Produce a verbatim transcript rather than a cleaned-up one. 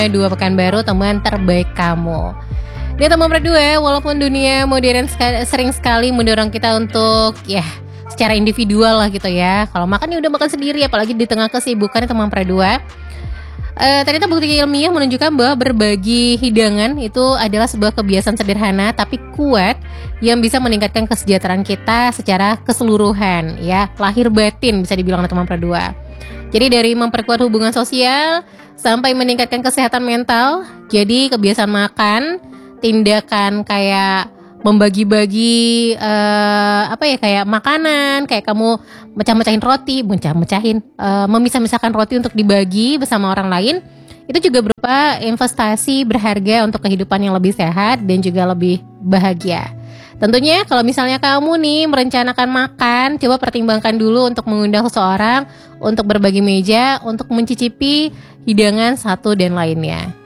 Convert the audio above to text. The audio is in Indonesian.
Dua Pekan Baru, teman terbaik kamu. Di teman berdua, walaupun dunia modern sekali, sering sekali mendorong kita untuk ya secara individual lah gitu ya. Kalau makan ya udah makan sendiri, apalagi di tengah kesibukan teman berdua. Uh, ternyata bukti ilmiah menunjukkan bahwa berbagi hidangan itu adalah sebuah kebiasaan sederhana tapi kuat yang bisa meningkatkan kesejahteraan kita secara keseluruhan, ya, lahir batin bisa dibilang teman berdua. Jadi dari memperkuat hubungan sosial sampai meningkatkan kesehatan mental. Jadi kebiasaan makan, tindakan kayak membagi-bagi uh, apa ya kayak makanan, kayak kamu mecah-mecahin roti, mecah-mecahin, uh, memisah-misahkan roti untuk dibagi bersama orang lain, itu juga berupa investasi berharga untuk kehidupan yang lebih sehat dan juga lebih bahagia. Tentunya kalau misalnya kamu nih merencanakan makan, coba pertimbangkan dulu untuk mengundang seseorang untuk berbagi meja, untuk mencicipi hidangan satu dan lainnya.